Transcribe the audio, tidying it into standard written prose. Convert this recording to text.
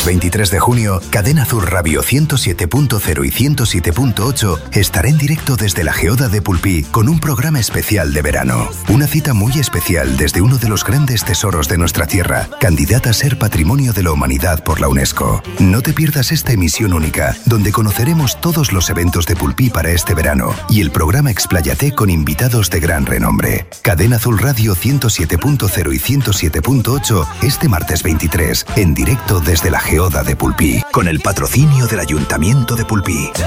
23 de junio, Cadena Sur Radio 107.0 y 107.8 estará en directo desde la Geoda de Pulpí con un programa especial de verano. Una cita muy especial desde uno de los grandes tesoros de nuestra tierra, candidata a ser Patrimonio de la Humanidad por la UNESCO. No te pierdas esta emisión única, donde conoceremos todos los eventos de Pulpí para este verano y el programa Expláyate con invitados de gran renombre. Cadena Azul Radio 107.0 y 107.8 este martes 23, en directo desde la Geoda de Pulpí, con el patrocinio del Ayuntamiento de Pulpí.